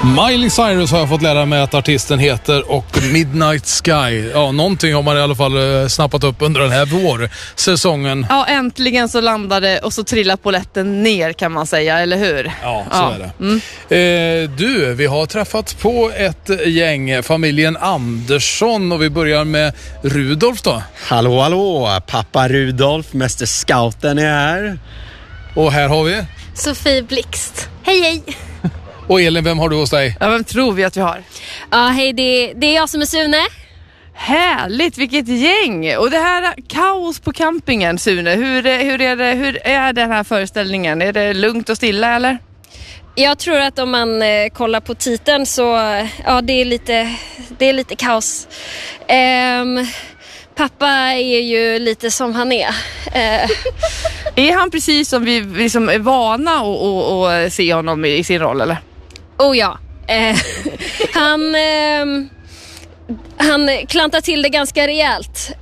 Miley Cyrus har jag fått lära mig att artisten heter, och Midnight Sky. Ja, någonting har man i alla fall snappat upp under den här vårsäsongen. Ja, äntligen så landade och så trillar polletten ner, kan man säga, eller hur? Ja, så är det. Du, vi har träffat på ett gäng, familjen Andersson, och vi börjar med Rudolf då. Hallå, hallå! Pappa Rudolf, mäster scouten är här. Och här har vi Sofie Blixt. Hej, hej! Och Elin, vem har du hos dig? Ja, vem tror vi att vi har? Ja, hej, det är jag som är Sune. Härligt, vilket gäng! Och det här kaos på campingen, Sune, hur är den här föreställningen? Är det lugnt och stilla, eller? Jag tror att om man kollar på titeln så, ja, det är lite kaos. Pappa är ju lite som han är. Är han precis som vi liksom är vana att se honom i sin roll, eller? Oh ja. Han klantar till det ganska rejält.